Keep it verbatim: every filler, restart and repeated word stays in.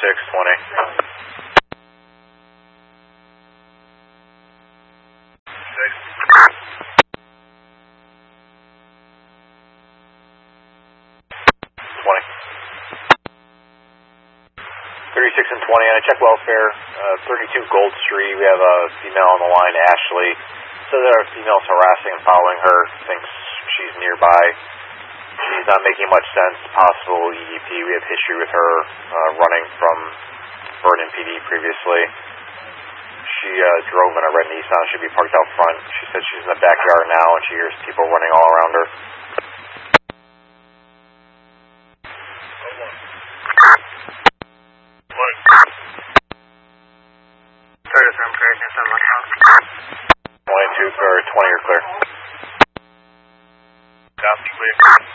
six twenty. Six. twenty. thirty-six and twenty, and I check welfare, uh, thirty-two Gold Street. We have a female on the line, Ashley. So there are females harassing and following her, thinks she's nearby. She's not making much sense. Possible E E P. We have history with her uh, running from Vernon P D previously. She uh, drove in a red Nissan. Should be parked out front. She said she's in the backyard now, and she hears people running all around her. twenty-two or twenty, you're clear. Copy, clear.